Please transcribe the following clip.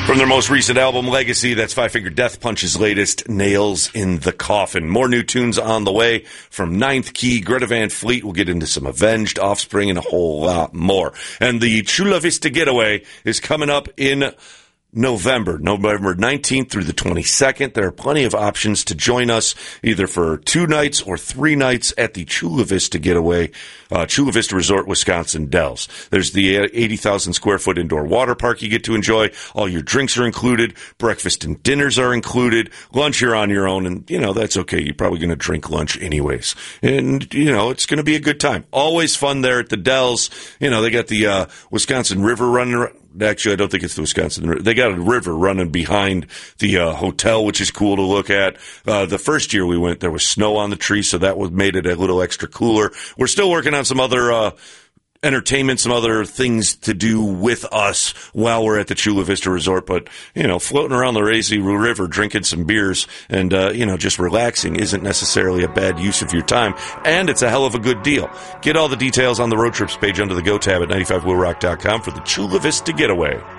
From their most recent album, Legacy, that's Five Finger Death Punch's latest, Nails in the Coffin. More new tunes on the way from Ninth Key, Greta Van Fleet. We'll get into some Avenged, Offspring, and a whole lot more. And the Chula Vista Getaway is coming up in November 19th through the 22nd. There are plenty of options to join us either for 2 nights or 3 nights at the Chula Vista Getaway, Chula Vista Resort, Wisconsin Dells. There's the 80,000 square foot indoor water park you get to enjoy. All your drinks are included. Breakfast and dinners are included. Lunch, you're on your own, and, that's okay. You're probably going to drink lunch anyways. And, it's going to be a good time. Always fun there at the Dells. They got the Wisconsin River running. Actually, I don't think it's the Wisconsin River. They got a river running behind the hotel, which is cool to look at. The first year we went, there was snow on the tree, so that made it a little extra cooler. We're still working on some other entertainment, some other things to do with us while we're at the Chula Vista Resort. But, floating around the Lazy River, drinking some beers and, just relaxing isn't necessarily a bad use of your time. And it's a hell of a good deal. Get all the details on the road trips page under the Go tab at 95WillRock.com for the Chula Vista Getaway.